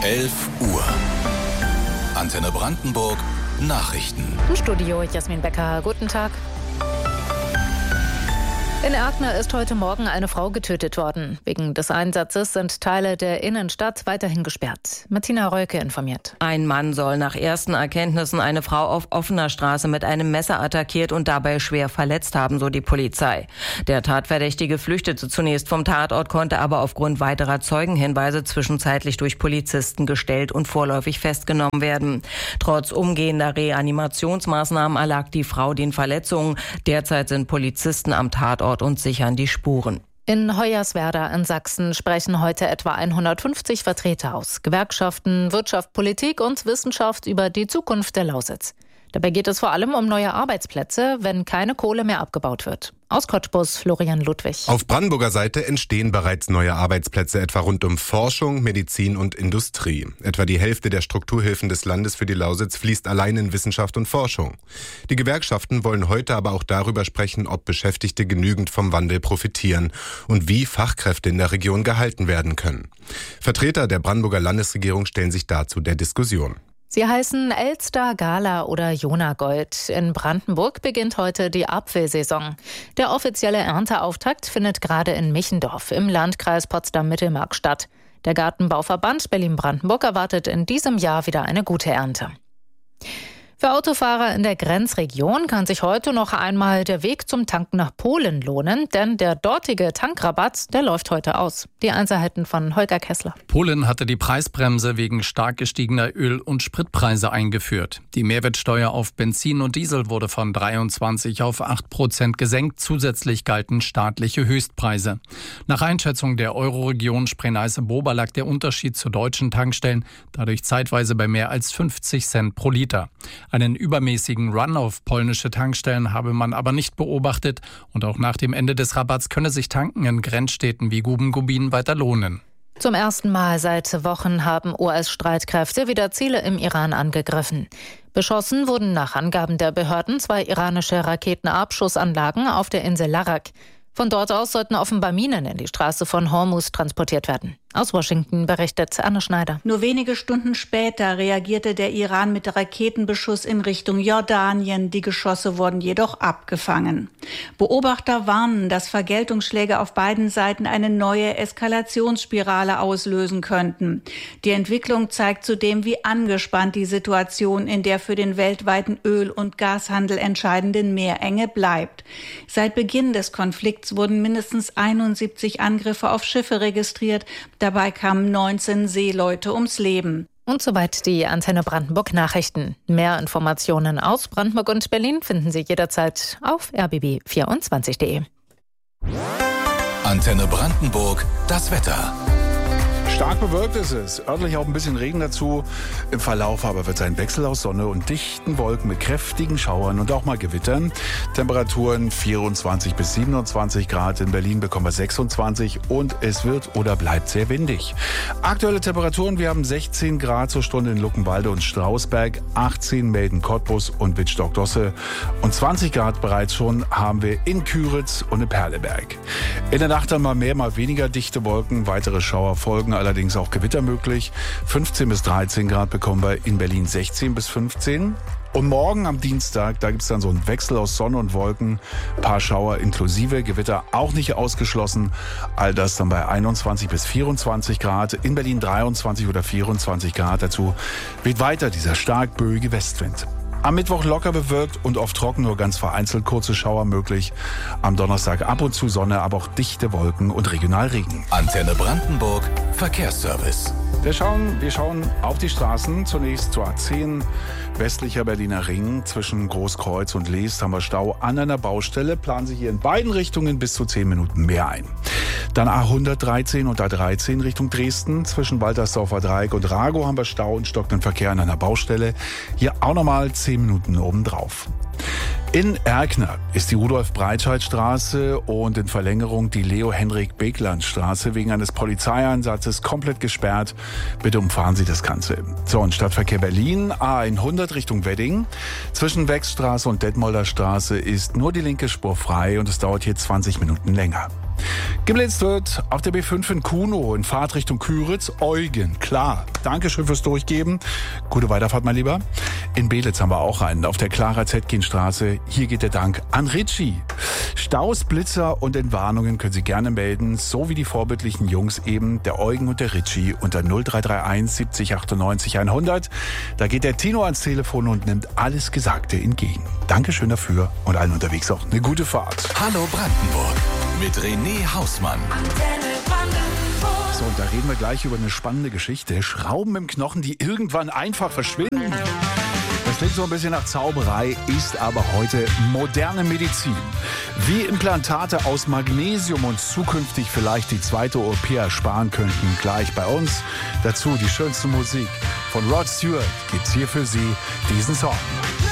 11 Uhr. Antenne Brandenburg Nachrichten. Im Studio Jasmin Becker. Guten Tag. In Erkner ist heute Morgen eine Frau getötet worden. Wegen des Einsatzes sind Teile der Innenstadt weiterhin gesperrt. Martina Reuke informiert. Ein Mann soll nach ersten Erkenntnissen eine Frau auf offener Straße mit einem Messer attackiert und dabei schwer verletzt haben, so die Polizei. Der Tatverdächtige flüchtete zunächst vom Tatort, konnte aber aufgrund weiterer Zeugenhinweise zwischenzeitlich durch Polizisten gestellt und vorläufig festgenommen werden. Trotz umgehender Reanimationsmaßnahmen erlag die Frau den Verletzungen. Derzeit sind Polizisten am Tatort und sichern die Spuren. In Hoyerswerda in Sachsen sprechen heute etwa 150 Vertreter aus Gewerkschaften, Wirtschaft, Politik und Wissenschaft über die Zukunft der Lausitz. Dabei geht es vor allem um neue Arbeitsplätze, wenn keine Kohle mehr abgebaut wird. Aus Cottbus, Florian Ludwig. Auf Brandenburger Seite entstehen bereits neue Arbeitsplätze, etwa rund um Forschung, Medizin und Industrie. Etwa die Hälfte der Strukturhilfen des Landes für die Lausitz fließt allein in Wissenschaft und Forschung. Die Gewerkschaften wollen heute aber auch darüber sprechen, ob Beschäftigte genügend vom Wandel profitieren und wie Fachkräfte in der Region gehalten werden können. Vertreter der Brandenburger Landesregierung stellen sich dazu der Diskussion. Sie heißen Elster, Gala oder Jonagold. In Brandenburg beginnt heute die Apfelsaison. Der offizielle Ernteauftakt findet gerade in Michendorf im Landkreis Potsdam-Mittelmark statt. Der Gartenbauverband Berlin-Brandenburg erwartet in diesem Jahr wieder eine gute Ernte. Für Autofahrer in der Grenzregion kann sich heute noch einmal der Weg zum Tanken nach Polen lohnen, denn der dortige Tankrabatt, der läuft heute aus. Die Einzelheiten von Holger Kessler. Polen hatte die Preisbremse wegen stark gestiegener Öl- und Spritpreise eingeführt. Die Mehrwertsteuer auf Benzin und Diesel wurde von 23 auf 8% gesenkt. Zusätzlich galten staatliche Höchstpreise. Nach Einschätzung der Euroregion Spree-Neiße-Bober lag der Unterschied zu deutschen Tankstellen dadurch zeitweise bei mehr als 50 Cent pro Liter. Einen übermäßigen Run auf polnische Tankstellen habe man aber nicht beobachtet und auch nach dem Ende des Rabatts könne sich Tanken in Grenzstädten wie Guben-Gubin weiter lohnen. Zum ersten Mal seit Wochen haben US-Streitkräfte wieder Ziele im Iran angegriffen. Beschossen wurden nach Angaben der Behörden 2 iranische Raketenabschussanlagen auf der Insel Larak. Von dort aus sollten offenbar Minen in die Straße von Hormuz transportiert werden. Aus Washington berichtet Anne Schneider. Nur wenige Stunden später reagierte der Iran mit Raketenbeschuss in Richtung Jordanien. Die Geschosse wurden jedoch abgefangen. Beobachter warnen, dass Vergeltungsschläge auf beiden Seiten eine neue Eskalationsspirale auslösen könnten. Die Entwicklung zeigt zudem, wie angespannt die Situation in der für den weltweiten Öl- und Gashandel entscheidenden Meerenge bleibt. Seit Beginn des Konflikts wurden mindestens 71 Angriffe auf Schiffe registriert. Dabei kamen 19 Seeleute ums Leben. Und soweit die Antenne Brandenburg Nachrichten. Mehr Informationen aus Brandenburg und Berlin finden Sie jederzeit auf rbb24.de. Antenne Brandenburg, das Wetter. Stark bewölkt ist es, örtlich auch ein bisschen Regen dazu. Im Verlauf aber wird es ein Wechsel aus Sonne und dichten Wolken mit kräftigen Schauern und auch mal Gewittern. Temperaturen 24 bis 27 Grad, in Berlin bekommen wir 26 und es wird oder bleibt sehr windig. Aktuelle Temperaturen, wir haben 16 Grad zur Stunde in Luckenwalde und Strausberg, 18 melden Cottbus und Wittstock-Dosse und 20 Grad bereits schon haben wir in Küritz und in Perleberg. In der Nacht dann mal mehr, mal weniger dichte Wolken, weitere Schauer folgen, allerdings auch Gewitter möglich. 15 bis 13 Grad bekommen wir in Berlin, 16 bis 15. Und morgen am Dienstag, da gibt es dann so einen Wechsel aus Sonne und Wolken. Ein paar Schauer inklusive, Gewitter auch nicht ausgeschlossen. All das dann bei 21 bis 24 Grad. In Berlin 23 oder 24 Grad. Dazu weht weiter dieser stark böige Westwind. Am Mittwoch locker bewölkt und oft trocken, nur ganz vereinzelt kurze Schauer möglich. Am Donnerstag ab und zu Sonne, aber auch dichte Wolken und regional Regen. Antenne Brandenburg, Verkehrsservice. Wir schauen auf die Straßen. Zunächst zur A10, westlicher Berliner Ring. Zwischen Großkreuz und Leest haben wir Stau an einer Baustelle. Planen Sie hier in beiden Richtungen bis zu 10 Minuten mehr ein. Dann A113 und A13 Richtung Dresden. Zwischen Waltersdorfer Dreieck und Ragow haben wir Stau und stockenden Verkehr an einer Baustelle. Hier auch nochmal 10 Minuten obendrauf. In Erkner ist die Rudolf-Breitscheid-Straße und in Verlängerung die Leo-Henrik-Beckland-Straße wegen eines Polizeieinsatzes komplett gesperrt. Bitte umfahren Sie das Ganze. So, und Stadtverkehr Berlin, A100 Richtung Wedding. Zwischen Wechsstraße und Detmolder Straße ist nur die linke Spur frei und es dauert hier 20 Minuten länger. Geblitzt wird auf der B5 in Kuno in Fahrtrichtung Küritz. Eugen, klar. Dankeschön fürs Durchgeben. Gute Weiterfahrt, mein Lieber. In Belitz haben wir auch einen auf der Clara-Zetkin-Straße. Hier geht der Dank an Ritchie. Staus, Blitzer und Entwarnungen können Sie gerne melden, so wie die vorbildlichen Jungs eben, der Eugen und der Ritchie unter 0331 70 98 100. Da geht der Tino ans Telefon und nimmt alles Gesagte entgegen. Dankeschön dafür und allen unterwegs auch eine gute Fahrt. Hallo Brandenburg mit René Hausmann. So, und da reden wir gleich über eine spannende Geschichte. Schrauben im Knochen, die irgendwann einfach verschwinden. Das klingt so ein bisschen nach Zauberei, ist aber heute moderne Medizin. Wie Implantate aus Magnesium uns zukünftig vielleicht die zweite OP ersparen könnten, gleich bei uns. Dazu die schönste Musik. Von Rod Stewart gibt's hier für Sie diesen Song.